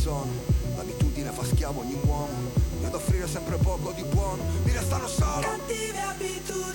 sono. L'abitudine fa schiavo ogni uomo. Io ad offrire sempre poco di buono. Mi restano solo cattive abitudini.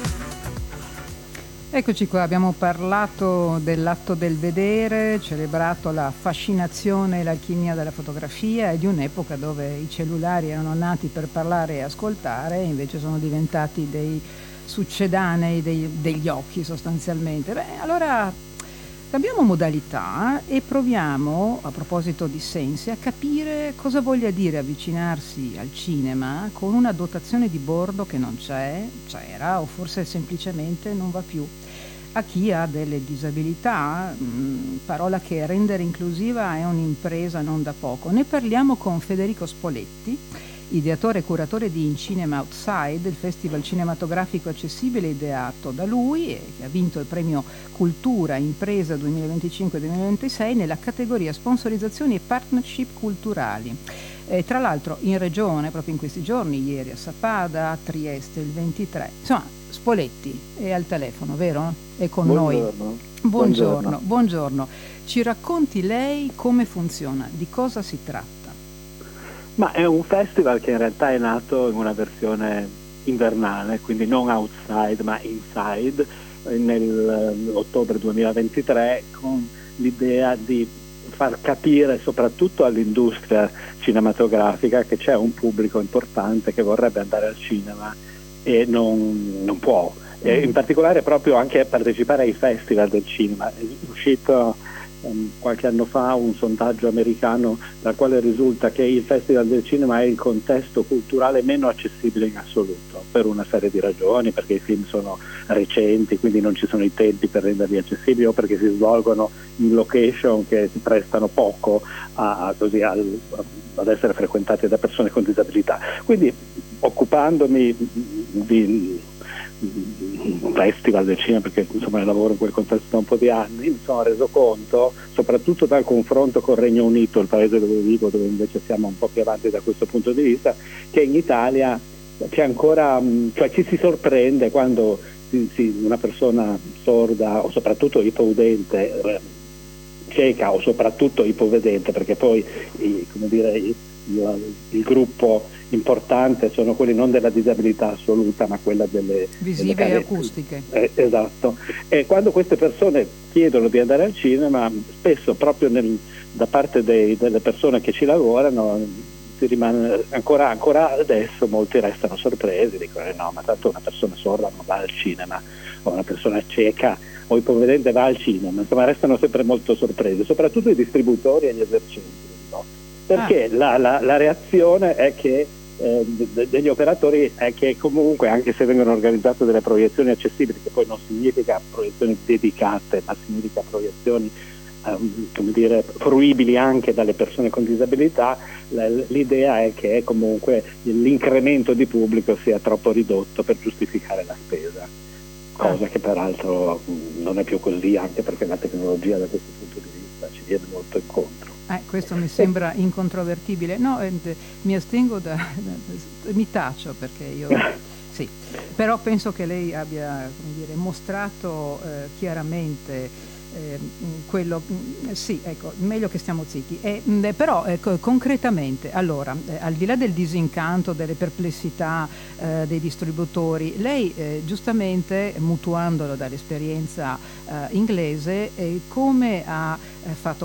Eccoci qua, abbiamo parlato dell'atto del vedere, celebrato la fascinazione e l'alchimia della fotografia e di un'epoca dove i cellulari erano nati per parlare e ascoltare e invece sono diventati dei succedanei degli occhi sostanzialmente. Allora cambiamo modalità e proviamo, a proposito di sensi, a capire cosa voglia dire avvicinarsi al cinema con una dotazione di bordo che non c'era o forse semplicemente non va più. A chi ha delle disabilità, parola che rendere inclusiva è un'impresa non da poco. Ne parliamo con Federico Spoletti, ideatore e curatore di In Cinema Outside, il festival cinematografico accessibile ideato da lui e che ha vinto il premio Cultura Impresa 2025-2026 nella categoria sponsorizzazioni e partnership culturali. Tra l'altro in regione, proprio in questi giorni, ieri a Sappada, a Trieste il 23. Insomma, Spoletti è al telefono, vero? È con Buongiorno. noi. Buongiorno. Ci racconti lei come funziona, di cosa si tratta? Ma è un festival che in realtà è nato in una versione invernale, quindi non outside ma inside, nell'ottobre 2023, con l'idea di far capire soprattutto all'industria cinematografica che c'è un pubblico importante che vorrebbe andare al cinema e non può. E in particolare proprio anche partecipare ai festival del cinema. È uscito qualche anno fa un sondaggio americano dal quale risulta che il Festival del Cinema è il contesto culturale meno accessibile in assoluto, per una serie di ragioni, perché i film sono recenti, quindi non ci sono i tempi per renderli accessibili, o perché si svolgono in location che si prestano poco ad essere frequentate da persone con disabilità. Quindi, occupandomi di un festival del cinema, perché insomma lavoro in quel contesto da un po' di anni, mi sono reso conto, soprattutto dal confronto col Regno Unito, il paese dove vivo, dove invece siamo un po' più avanti da questo punto di vista, che in Italia c'è ancora, cioè ci si sorprende quando una persona sorda o soprattutto ipoudente, cieca o soprattutto ipovedente, perché poi il gruppo importante sono quelli non della disabilità assoluta ma quella delle visive e acustiche. Esatto. E quando queste persone chiedono di andare al cinema, spesso proprio da parte delle persone che ci lavorano si rimane ancora adesso, molti restano sorpresi, dicono no, ma tanto una persona sorda non va al cinema, o una persona cieca o ipovedente va al cinema, insomma restano sempre molto sorpresi, soprattutto i distributori e gli esercenti, no? Perché la reazione è che degli operatori è che comunque, anche se vengono organizzate delle proiezioni accessibili, che poi non significa proiezioni dedicate, ma significa proiezioni fruibili anche dalle persone con disabilità, l'idea è che comunque l'incremento di pubblico sia troppo ridotto per giustificare la spesa, cosa che peraltro non è più così, anche perché la tecnologia da questo punto di vista ci viene molto incontro. Questo mi sembra incontrovertibile. No, mi astengo mi taccio perché io sì, però penso che lei abbia, mostrato chiaramente quello, sì, ecco, meglio che stiamo zitti. Però concretamente, allora, al di là del disincanto, delle perplessità dei distributori, lei giustamente, mutuandolo dall'esperienza inglese, come ha fatto